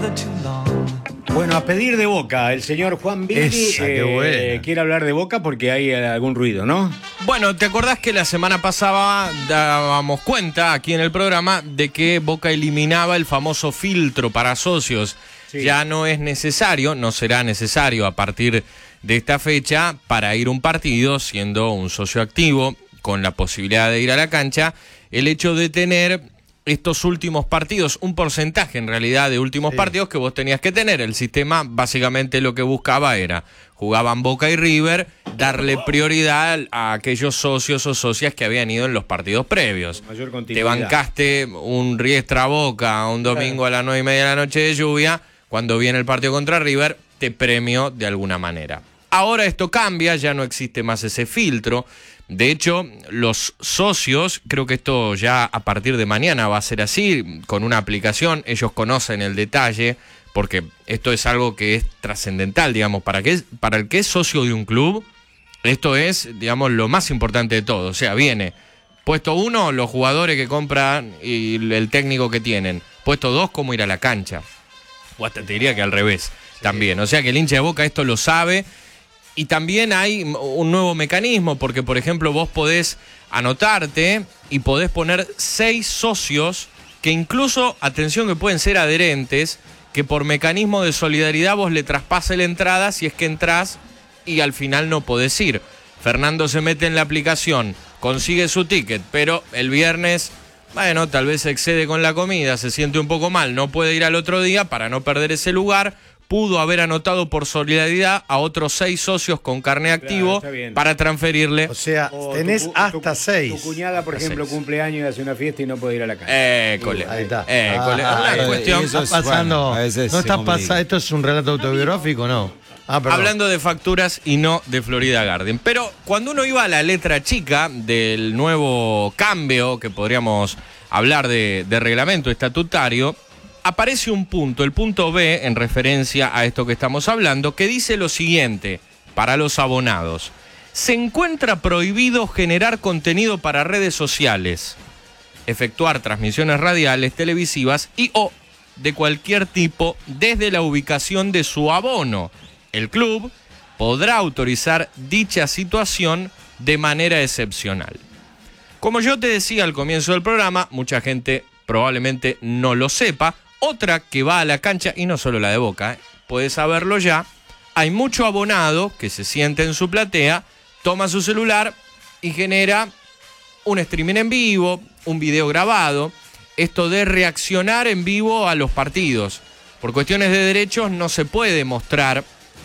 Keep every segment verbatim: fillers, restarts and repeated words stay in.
Bueno, a pedir de Boca, el señor Juan Billy Esa, qué buena. eh, quiere hablar de Boca porque hay eh, algún ruido, ¿no? Bueno, ¿te acordás que la semana pasada dábamos cuenta aquí en el programa de que Boca eliminaba el famoso filtro para socios? Sí. Ya no es necesario, no será necesario a partir de esta fecha para ir a un partido siendo un socio activo con la posibilidad de ir a la cancha, el hecho de tener estos últimos partidos, un porcentaje en realidad de últimos Sí. partidos que vos tenías que tener. El sistema básicamente lo que buscaba era, jugaban Boca y River, darle prioridad a aquellos socios o socias que habían ido en los partidos previos. Mayor Te continuidad. bancaste un Riestra Boca un domingo a las nueve y media de la noche de lluvia, cuando viene el partido contra River, te premio de alguna manera. Ahora esto cambia, ya no existe más ese filtro. De hecho, los socios, creo que esto ya a partir de mañana va a ser así, con una aplicación, ellos conocen el detalle, porque esto es algo que es trascendental, digamos, para, que, para el que es socio de un club, esto es, digamos, lo más importante de todo. O sea, viene puesto uno, los jugadores que compran y el técnico que tienen. Puesto dos, cómo ir a la cancha. O hasta te diría que al revés también. O sea que el hincha de Boca esto lo sabe. Y también hay un nuevo mecanismo, porque por ejemplo vos podés anotarte y podés poner seis socios que incluso, atención, que pueden ser adherentes, que por mecanismo de solidaridad vos le traspase la entrada si es que entrás y al final no podés ir. Fernando se mete en la aplicación, consigue su ticket, pero el viernes, bueno, tal vez se excede con la comida, se siente un poco mal, no puede ir al otro día para no perder ese lugar. Pudo haber anotado por solidaridad a otros seis socios con carné activo está bien. para transferirle. O sea, O tenés tu cu- hasta tu- seis. Tu cuñada, por Hasta ejemplo, seis. cumple años y hace una fiesta y no puede ir a la cancha. École. Ahí está. École. Ah, Una eh, cuestión. y eso Está es, pasando. bueno, a veces no se está complica. pasando. ¿Esto es un relato autobiográfico o no? Ah, perdón. Hablando de facturas y no de Florida Garden. Pero cuando uno iba a la letra chica del nuevo cambio, que podríamos hablar de, de reglamento estatutario, aparece un punto, el punto B, en referencia a esto que estamos hablando, que dice lo siguiente, para los abonados. Se encuentra prohibido generar contenido para redes sociales, efectuar transmisiones radiales, televisivas y o de cualquier tipo desde la ubicación de su abono. El club podrá autorizar dicha situación de manera excepcional. Como yo te decía al comienzo del programa, mucha gente probablemente no lo sepa. Otra que va a la cancha, y no solo la de Boca, ¿eh? Puede saberlo ya, hay mucho abonado que se siente en su platea, toma su celular y genera un streaming en vivo, un video grabado, esto de reaccionar en vivo a los partidos. Por cuestiones de derechos no se puede mostrar,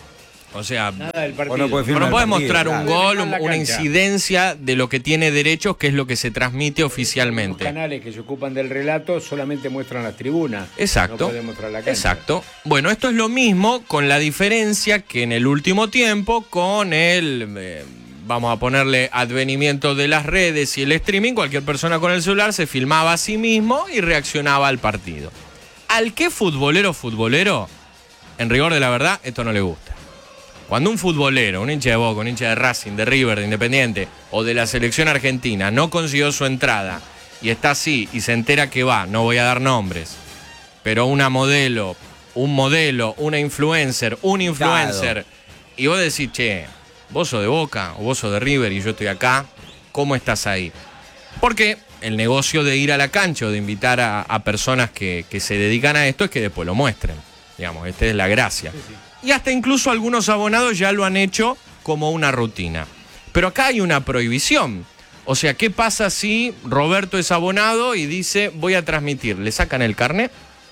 o sea, Nada del partido. O no puede pero filmar no el puedes partido, mostrar un claro. gol, En la una cancha. incidencia de lo que tiene derechos, que es lo que se transmite Los oficialmente. canales que se ocupan del relato solamente muestran las tribunas. Exacto. No pueden mostrar la cancha. Exacto. Bueno, esto es lo mismo, con la diferencia que en el último tiempo, con el, eh, vamos a ponerle, advenimiento de las redes y el streaming, cualquier persona con el celular se filmaba a sí mismo y reaccionaba al partido. Al que futbolero futbolero, en rigor de la verdad, esto no le gusta. Cuando un futbolero, un hincha de Boca, un hincha de Racing, de River, de Independiente o de la selección argentina no consiguió su entrada y está así y se entera que va, no voy a dar nombres, pero una modelo, un modelo, una influencer, un influencer, y vos decís, che, vos sos de Boca o vos sos de River y yo estoy acá, ¿cómo estás ahí? Porque el negocio de ir a la cancha o de invitar a, a personas que, que se dedican a esto es que después lo muestren. Digamos, esta es la gracia. Sí, sí. Y hasta incluso algunos abonados ya lo han hecho como una rutina. Pero acá hay una prohibición. O sea, ¿qué pasa si Roberto es abonado y dice voy a transmitir? ¿Le sacan el carnet?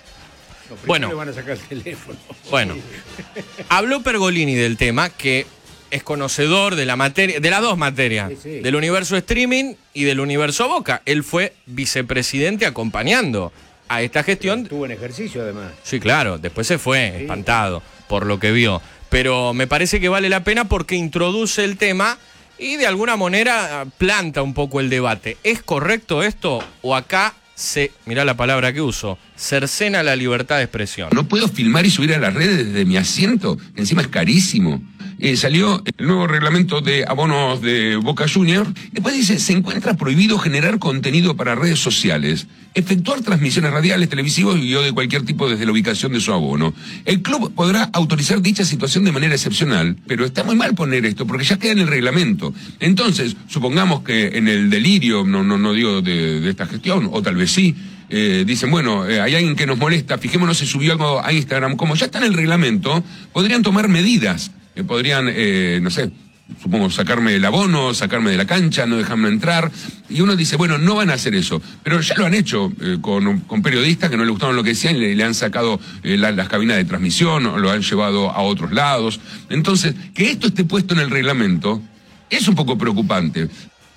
No, primero Bueno. le van a sacar el teléfono. Bueno, habló Pergolini del tema, que es conocedor de la materia, de las dos materias, Sí, sí. del universo streaming y del universo Boca. Él fue vicepresidente acompañando a esta gestión. Estuvo en ejercicio, además. Sí, claro, después se fue, Sí. espantado por lo que vio. Pero me parece que vale la pena porque introduce el tema y de alguna manera planta un poco el debate. ¿Es correcto esto o acá se, mirá la palabra que uso, cercena la libertad de expresión? No puedo filmar y subir a las redes desde mi asiento, encima es carísimo. eh, salió el nuevo reglamento de abonos de Boca Juniors. Después dice, se encuentra prohibido generar contenido para redes sociales, efectuar transmisiones radiales, televisivas y o de cualquier tipo desde la ubicación de su abono. El club podrá autorizar dicha situación de manera excepcional, pero está muy mal poner esto porque ya queda en el reglamento. Entonces, supongamos que en el delirio, no, no, no digo de, de esta gestión, o tal vez sí, Eh, dicen, bueno, eh, hay alguien que nos molesta, fijémonos si subió algo a Instagram. Como ya está en el reglamento, podrían tomar medidas. Eh, podrían, eh, no sé, supongo, sacarme el abono, sacarme de la cancha, no dejarme entrar. Y uno dice, bueno, no van a hacer eso. Pero ya lo han hecho eh, con, con periodistas que no le gustaron lo que decían y le, le han sacado eh, la, las cabinas de transmisión, o lo han llevado a otros lados. Entonces, que esto esté puesto en el reglamento es un poco preocupante.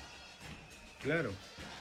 Claro.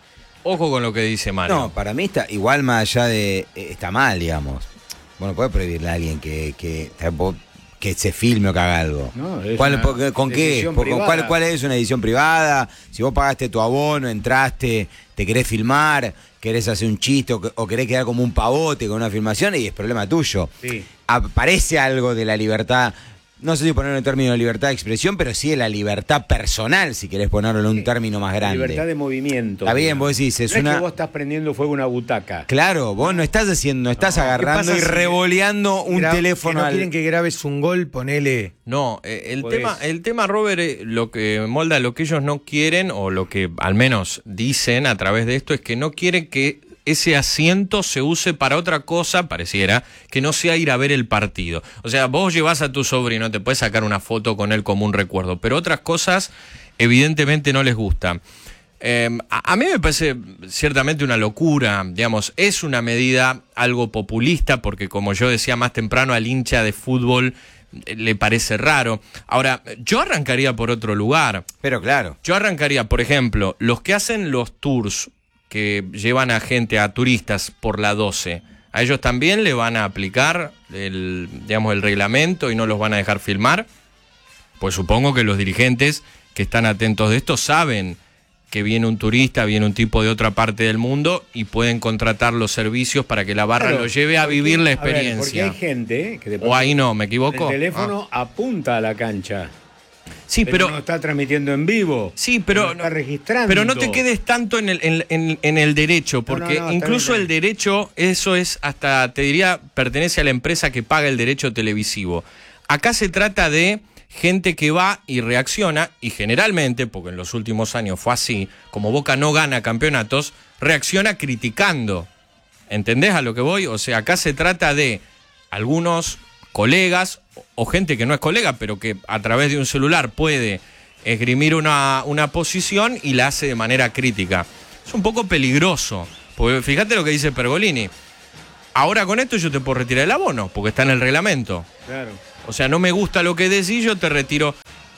Ojo con lo que dice Mario. No, para mí está igual más allá de... eh, está mal, digamos. Bueno, puede prohibirle a alguien que, que, que se filme o que haga algo. No, es ¿Cuál, una por- ¿Con qué? decisión Por- privada. ¿cuál, ¿Cuál es una edición privada? Si vos pagaste tu abono, entraste, te querés filmar, querés hacer un chiste o, que- o querés quedar como un pavote con una filmación y es problema tuyo. Sí. Aparece algo de la libertad... No sé si ponerlo en términos de libertad de expresión, pero sí de la libertad personal, si querés ponerlo en un término más grande. Libertad de movimiento. Está bien, digamos. vos decís, es no una... es que vos estás prendiendo fuego a una butaca. Claro, vos no estás haciendo, no estás ¿Qué agarrando pasa y si revoleando un gra- teléfono que no al... quieren que grabes un gol, ponele... No, eh, el Podés. tema, el tema, Robert, eh, lo que molda, lo que ellos no quieren, o lo que al menos dicen a través de esto, es que no quieren que ese asiento se use para otra cosa, pareciera, que no sea ir a ver el partido. O sea, vos llevas a tu sobrino, te puedes sacar una foto con él como un recuerdo, pero otras cosas evidentemente no les gustan. Eh, a, a mí me parece ciertamente una locura, digamos, es una medida algo populista, porque como yo decía más temprano, al hincha de fútbol eh, le parece raro. Ahora, yo arrancaría por otro lugar. Pero claro. Yo arrancaría, por ejemplo, los que hacen los tours que llevan a gente, a turistas por la doce, ¿a ellos también le van a aplicar el, digamos, el reglamento y no los van a dejar filmar? Pues supongo que los dirigentes que están atentos de esto saben que viene un turista, viene un tipo de otra parte del mundo y pueden contratar los servicios para que la barra Claro, lo lleve a porque- vivir la a ver, experiencia. porque hay gente que de O ahí no, ¿me equivoco? el teléfono apunta a la cancha. Ah. Sí, Pero, pero... no está transmitiendo en vivo. Sí, pero no está registrando. Pero no te quedes tanto en el, en, en- en el derecho, porque no, no, está incluso bien, el derecho, eso es hasta, te diría, pertenece a la empresa que paga el derecho televisivo. Acá se trata de gente que va y reacciona, y generalmente, porque en los últimos años fue así, como Boca no gana campeonatos, reacciona criticando. ¿Entendés a lo que voy? O sea, acá se trata de algunos colegas o gente que no es colega, pero que a través de un celular puede esgrimir una, una posición y la hace de manera crítica. Es un poco peligroso, porque fíjate lo que dice Pergolini. Ahora con esto yo te puedo retirar el abono, porque está en el reglamento. Claro. O sea, no me gusta lo que decís, yo te retiro.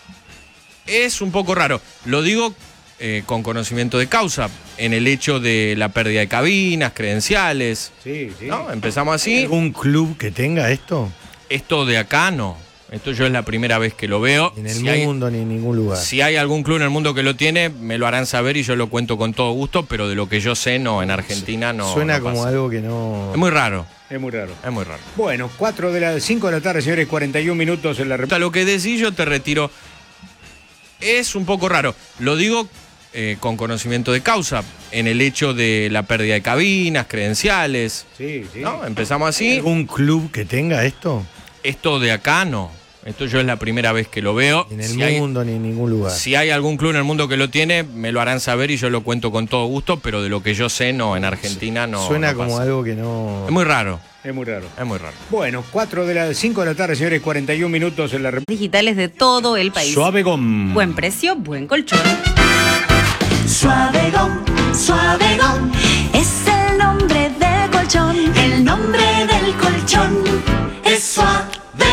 Es un poco raro. Lo digo eh, con conocimiento de causa, en el hecho de la pérdida de cabinas, credenciales. Sí, sí. ¿No? Empezamos así. ¿Algún club que tenga esto? Esto de acá no. Esto yo es la primera vez que lo veo. Ni en el Si hay- mundo, ni en ningún lugar. Si hay algún club en el mundo que lo tiene, me lo harán saber y yo lo cuento con todo gusto, pero de lo que yo sé, no, en Argentina no. Suena no como pasa. algo que no... Es muy raro, Es muy raro. es muy raro. Bueno, cuatro de la cinco de la tarde, señores, cuarenta y un minutos en la O sea, República. lo que decís yo te retiro. Es un poco raro. Lo digo eh, con conocimiento de causa, en el hecho de la pérdida de cabinas, credenciales. Sí, sí. ¿No? Empezamos así. ¿Algún club que tenga esto? Esto de acá no. Esto yo es la primera vez que lo veo. Ni en el Si hay- mundo, ni en ningún lugar. Si hay algún club en el mundo que lo tiene, me lo harán saber y yo lo cuento con todo gusto, pero de lo que yo sé, no, en Argentina no. Suena no como pasa. algo que no... Es muy raro, Es muy raro. es muy raro. Bueno, cuatro de la cinco de la tarde, señores, cuarenta y un minutos en la República. Digitales de todo el país. Suave Gom. Buen precio, buen colchón. Suavegon, Suavegon, es el nombre del colchón, el nombre del colchón es Suavegon.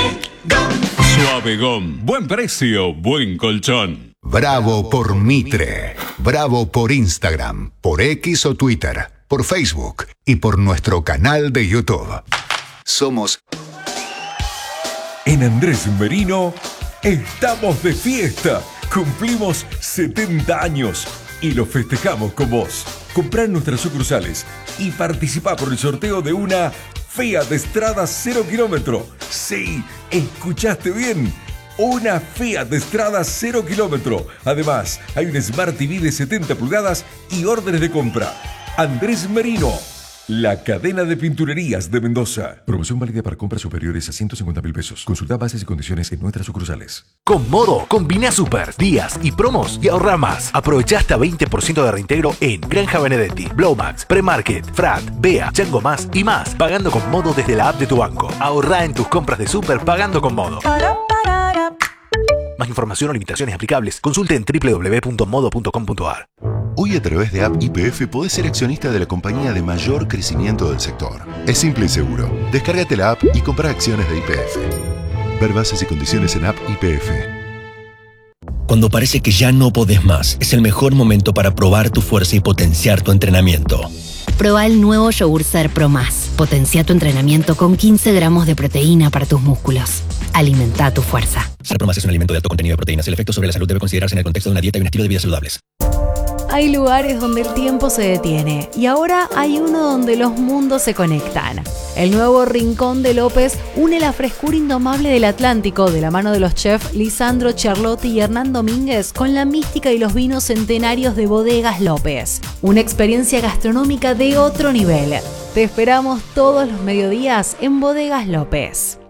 Suavegon, buen precio, buen colchón. Bravo por Mitre. Bravo por Instagram, por X o Twitter, por Facebook y por nuestro canal de YouTube. Somos En Andrés Merino estamos de fiesta. Cumplimos setenta años y lo festejamos con vos. Comprá en nuestras sucursales y participá por el sorteo de una Fiat Strada cero kilómetro. Sí, escuchaste bien. una Fiat Strada cero kilómetro. Además, hay un Smart T V de setenta pulgadas y órdenes de compra. Andrés Merino, la cadena de pinturerías de Mendoza. Promoción válida para compras superiores a ciento cincuenta mil pesos. Consulta bases y condiciones en nuestras sucursales. Con Modo, combina super, días y promos y ahorra más. Aprovecha hasta veinte por ciento de reintegro en Granja Benedetti, Blowmax, Premarket, Frat, Bea, Chango Más y más. Pagando con Modo desde la app de tu banco. Ahorra en tus compras de super pagando con Modo. Más información o limitaciones aplicables, consulte en doble u doble u doble u punto modo punto com punto a r. Hoy a través de App Y P F podés ser accionista de la compañía de mayor crecimiento del sector. Es simple y seguro. Descárgate la app y compra acciones de Y P F. Ver bases y condiciones en App Y P F. Cuando parece que ya no podés más, es el mejor momento para probar tu fuerza y potenciar tu entrenamiento. Proba el nuevo yogur Ser Pro Más. Potencia tu entrenamiento con quince gramos de proteína para tus músculos. Alimenta tu fuerza. Ser Pro Más es un alimento de alto contenido de proteínas. El efecto sobre la salud debe considerarse en el contexto de una dieta y un estilo de vida saludables. Hay lugares donde el tiempo se detiene y ahora hay uno donde los mundos se conectan. El nuevo Rincón de López une la frescura indomable del Atlántico de la mano de los chefs Lisandro Charlotti y Hernán Domínguez con la mística y los vinos centenarios de Bodegas López. Una experiencia gastronómica de otro nivel. Te esperamos todos los mediodías en Bodegas López.